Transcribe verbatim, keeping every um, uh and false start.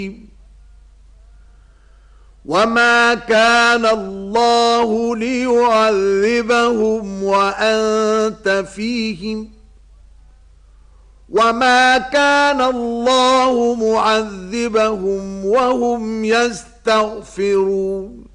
وما كان الله ليعذبهم وأنت فيهم وما كان الله معذبهم وهم يستغفرون